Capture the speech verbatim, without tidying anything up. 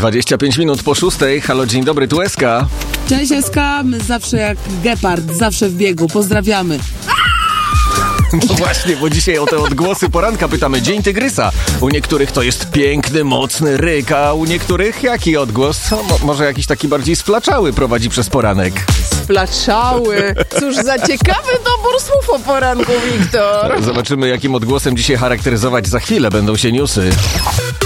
dwadzieścia pięć minut po szóstej. Halo, dzień dobry, tu Eska. Cześć Eska, my zawsze jak gepard, zawsze w biegu. Pozdrawiamy. No właśnie, bo dzisiaj o te odgłosy poranka pytamy. Dzień Tygrysa. U niektórych to jest piękny, mocny ryk, a u niektórych jaki odgłos? No, mo- może jakiś taki bardziej splaczały prowadzi przez poranek. Splaczały. Cóż za ciekawy dobór słów o poranku, Wiktor. Zobaczymy, jakim odgłosem dzisiaj charakteryzować za chwilę będą się newsy.